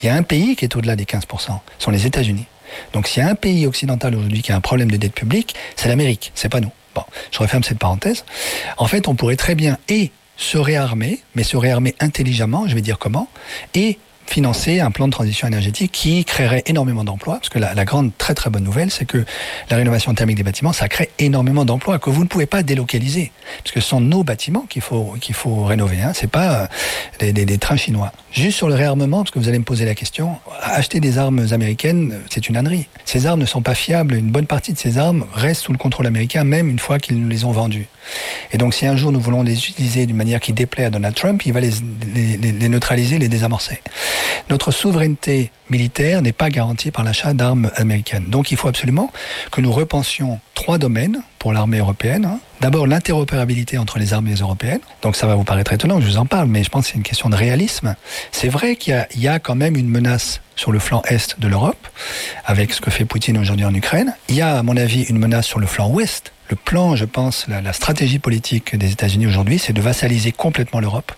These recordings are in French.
Il y a un pays qui est au-delà des 15%, ce sont les États-Unis. Donc s'il y a un pays occidental aujourd'hui qui a un problème de dette publique, c'est l'Amérique, c'est pas nous. Bon, je referme cette parenthèse. En fait, on pourrait très bien se réarmer, mais se réarmer intelligemment, je vais dire comment, et financer un plan de transition énergétique qui créerait énormément d'emplois, parce que la grande, très très bonne nouvelle, c'est que la rénovation thermique des bâtiments, ça crée énormément d'emplois que vous ne pouvez pas délocaliser, parce que ce sont nos bâtiments qu'il faut rénover, hein. C'est pas des trains chinois. Juste sur le réarmement, parce que vous allez me poser la question, acheter des armes américaines, c'est une ânerie. Ces armes ne sont pas fiables, une bonne partie de ces armes reste sous le contrôle américain, même une fois qu'ils nous les ont vendues. Et donc si un jour nous voulons les utiliser d'une manière qui déplaît à Donald Trump, il va les neutraliser, les désamorcer. Notre souveraineté militaire n'est pas garantie par l'achat d'armes américaines. Donc il faut absolument que nous repensions 3 domaines pour l'armée européenne. D'abord, l'interopérabilité entre les armées européennes. Donc ça va vous paraître étonnant que je vous en parle, mais je pense que c'est une question de réalisme. C'est vrai qu'il y a quand même une menace sur le flanc est de l'Europe, avec ce que fait Poutine aujourd'hui en Ukraine. Il y a, à mon avis, une menace sur le flanc ouest. Le plan, je pense, la stratégie politique des États-Unis aujourd'hui, c'est de vassaliser complètement l'Europe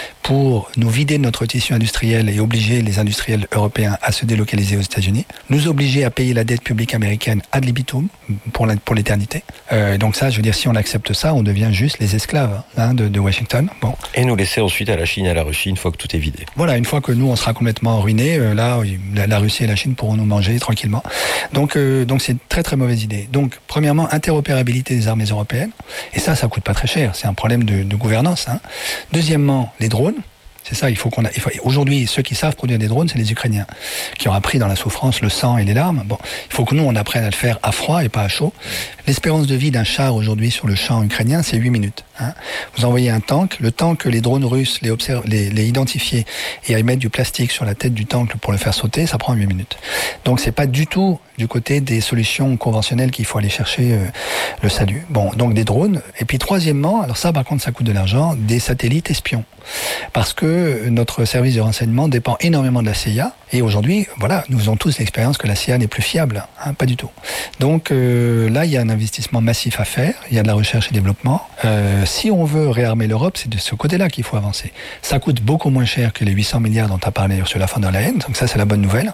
pour nous vider de notre tissu industriel et obliger les industriels européens à se délocaliser aux États-Unis, nous obliger à payer la dette publique américaine ad libitum pour l'éternité. Donc ça, je veux dire, si on accepte ça, on devient juste les esclaves de Washington. Bon. Et nous laisser ensuite à la Chine et à la Russie une fois que tout est vidé. Voilà, une fois que nous, on sera complètement ruinés, là, la Russie et la Chine pourront nous manger tranquillement. Donc c'est une très très mauvaise idée. Donc, premièrement, interopérabilité des armées européennes. Et ça coûte pas très cher. C'est un problème de gouvernance. Hein. Deuxièmement, les drones. C'est ça, aujourd'hui, ceux qui savent produire des drones, c'est les Ukrainiens, qui ont appris dans la souffrance le sang et les larmes. Bon, il faut que nous, on apprenne à le faire à froid et pas à chaud. L'espérance de vie d'un char aujourd'hui sur le champ ukrainien, c'est 8 minutes. Hein. Vous envoyez un tank, le temps que les drones russes les identifient et à y mettre du plastique sur la tête du tank pour le faire sauter, ça prend 8 minutes. Donc c'est pas du tout du côté des solutions conventionnelles qu'il faut aller chercher le salut. Bon, donc des drones. Et puis troisièmement, alors ça par contre ça coûte de l'argent, des satellites espions. Parce que notre service de renseignement dépend énormément de la CIA. Et aujourd'hui, voilà, nous faisons tous l'expérience que la CIA n'est plus fiable. Hein, pas du tout. Donc là, il y a un investissement massif à faire. Il y a de la recherche et développement. Si on veut réarmer l'Europe, c'est de ce côté-là qu'il faut avancer. Ça coûte beaucoup moins cher que les 800 milliards dont a parlé Ursula von der Leyen. Donc ça, c'est la bonne nouvelle.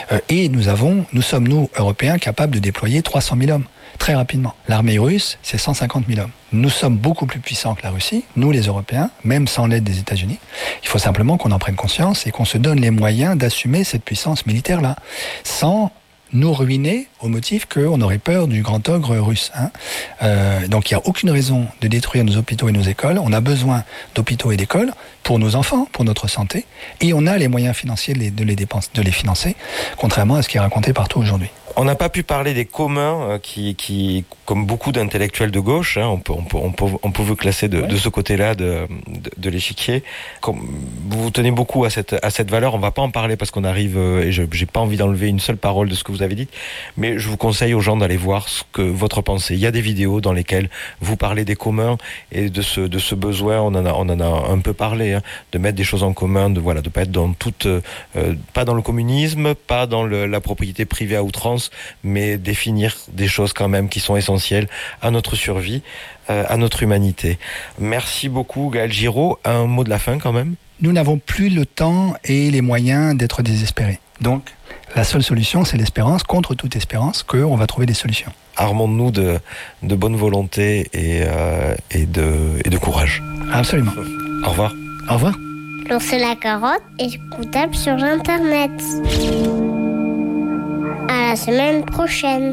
Et nous sommes, nous, Européens, capables de déployer 300 000 hommes. Très rapidement. L'armée russe, c'est 150 000 hommes. Nous sommes beaucoup plus puissants que la Russie, nous les Européens, même sans l'aide des États-Unis. Il faut simplement qu'on en prenne conscience et qu'on se donne les moyens d'assumer cette puissance militaire-là, sans nous ruiner au motif qu'on aurait peur du grand ogre russe. Hein. Donc il n'y a aucune raison de détruire nos hôpitaux et nos écoles. On a besoin d'hôpitaux et d'écoles pour nos enfants, pour notre santé, et on a les moyens financiers de les financer, contrairement à ce qui est raconté partout aujourd'hui. On n'a pas pu parler des communs qui comme beaucoup d'intellectuels de gauche, hein, on peut vous classer de ce côté-là de l'échiquier. Comme vous tenez beaucoup à cette valeur, on va pas en parler parce qu'on arrive et j'ai pas envie d'enlever une seule parole de ce que vous avez dit, mais je vous conseille aux gens d'aller voir votre pensée. Il y a des vidéos dans lesquelles vous parlez des communs et de ce besoin. On en a un peu parlé, hein, de mettre des choses en commun, de pas être dans pas dans le communisme, pas dans la propriété privée à outrance, mais définir des choses quand même qui sont essentielles à notre survie, à notre humanité. Merci beaucoup Gaël Giraud. Un mot de la fin quand même. Nous n'avons plus le temps et les moyens d'être désespérés. Donc, la seule solution, c'est l'espérance, contre toute espérance, qu'on va trouver des solutions. Armons-nous de bonne volonté et de courage. Absolument. Au revoir. Au revoir. L'ours et la carotte est écoutable sur Internet. À la semaine prochaine.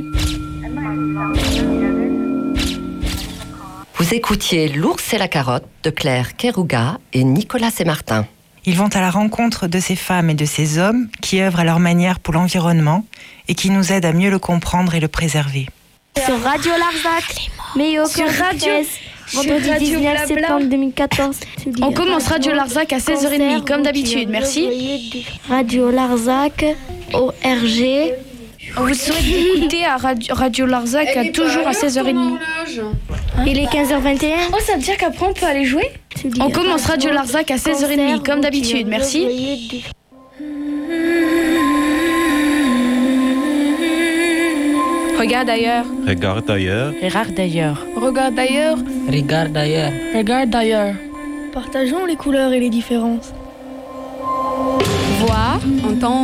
Vous écoutiez L'ours et la carotte de Claire Kerouga et Nicolas Sémartin. Ils vont à la rencontre de ces femmes et de ces hommes qui œuvrent à leur manière pour l'environnement et qui nous aident à mieux le comprendre et le préserver. Sur Radio Larzac, mais au sur Radio vendredi 19 septembre 2014. On commence Radio Larzac à 16h30 comme d'habitude, merci. Radio Larzac, ORG. On vous souhaite d'écouter à Radio Larzac toujours à 16h30. Il est 15h21. Oh, ça veut dire qu'après on peut aller jouer? On commence Radio Larzac à 16h30 comme d'habitude, merci. Regarde ailleurs. Regarde ailleurs. Regarde ailleurs. Regarde ailleurs. Regarde ailleurs. Regarde ailleurs. Partageons les couleurs et les différences. voix, entend